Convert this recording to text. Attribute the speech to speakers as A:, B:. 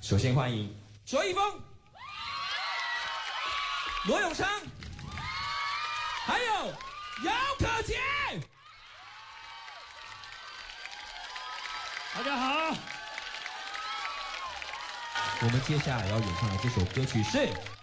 A: 首先欢迎卓一峰、罗永昌，还有姚可杰。
B: 大家好。
A: 我们接下来要演唱的这首歌曲是